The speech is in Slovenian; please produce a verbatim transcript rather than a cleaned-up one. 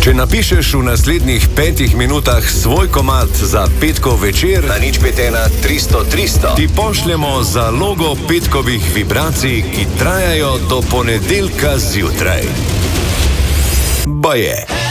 Če napišeš v naslednjih petih minutah svoj komad za petkov večer, na nič pet ena tristo tristo, ti pošljemo zalogo petkovih vibracij, ki trajajo do ponedeljka zjutraj. Baje.